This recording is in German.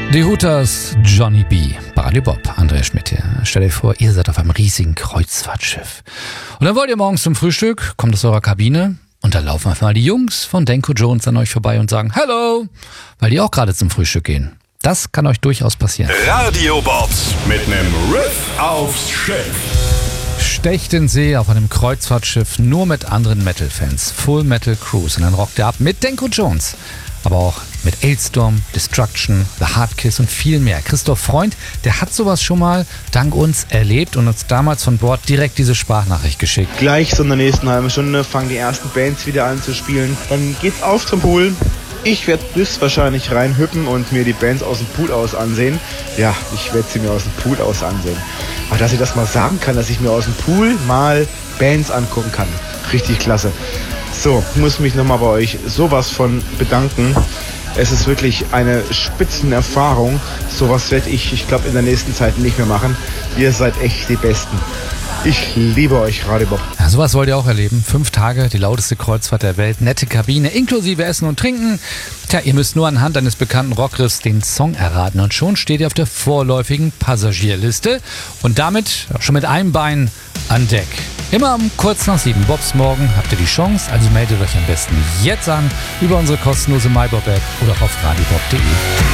Die Hooters, Johnny B., bei Radio Bob, Andreas Schmidt hier. Stellt euch vor, ihr seid auf einem riesigen Kreuzfahrtschiff. Und dann wollt ihr morgens zum Frühstück, kommt aus eurer Kabine und da laufen einfach mal die Jungs von Danko Jones an euch vorbei und sagen Hello, weil die auch gerade zum Frühstück gehen. Das kann euch durchaus passieren. Radio Bob mit nem Riff aufs Schiff. Stecht in See auf einem Kreuzfahrtschiff nur mit anderen Metal-Fans. Full Metal Cruise. Und dann rockt ihr ab mit Danko Jones. Aber auch mit Alestorm, Destruction, The Hard Kiss und viel mehr. Christoph Freund, der hat sowas schon mal dank uns erlebt und uns damals von Bord direkt diese Sprachnachricht geschickt. Gleich so in der nächsten halben Stunde fangen die ersten Bands wieder an zu spielen. Dann geht's auf zum Pool. Ich werde höchstwahrscheinlich reinhüppen und mir die Bands aus dem Pool aus ansehen. Ja, ich werde sie mir aus dem Pool aus ansehen. Aber dass ich das mal sagen kann, dass ich mir aus dem Pool mal Bands angucken kann. Richtig klasse. So, ich muss mich nochmal bei euch sowas von bedanken. Es ist wirklich eine Spitzenerfahrung. Sowas werde ich glaube, in der nächsten Zeit nicht mehr machen. Ihr seid echt die Besten. Ich liebe euch, Radio Bob. Ja, sowas wollt ihr auch erleben. 5 Tage, die lauteste Kreuzfahrt der Welt, nette Kabine, inklusive Essen und Trinken. Tja, ihr müsst nur anhand eines bekannten Rockriffs den Song erraten und schon steht ihr auf der vorläufigen Passagierliste und damit schon mit einem Bein an Deck. Immer um kurz nach 7 Bobs morgen habt ihr die Chance, also meldet euch am besten jetzt an über unsere kostenlose MyBob-App oder auf radiobob.de.